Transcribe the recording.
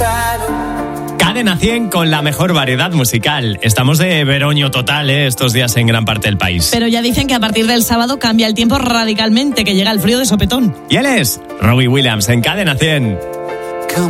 Cadena 100 con la mejor variedad musical. Estamos de veroño total, estos días en gran parte del país. Pero ya dicen que a partir del sábado cambia el tiempo radicalmente, que llega el frío de sopetón. Y él es Robbie Williams en Cadena 100.